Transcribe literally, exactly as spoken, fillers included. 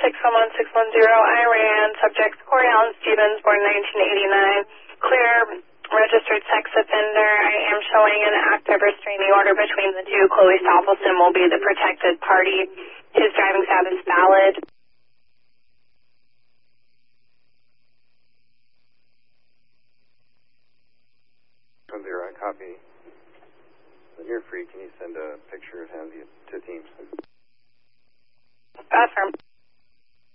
six one one six one zero, Iran, subject Corey Allen Stevens, born nineteen eighty-nine, clear, registered sex offender. I am showing an active restraining order between the two. Chloe Stoffelston will be the protected party. His driving status valid. Zero, I copy. When you're free, can you send a picture of him to Teams? Affirm.